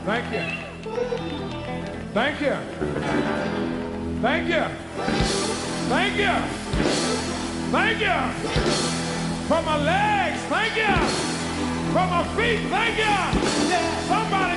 Thank you. Thank you. Thank you. Thank you. Thank you. For my legs, thank you. For my feet, thank you. Somebody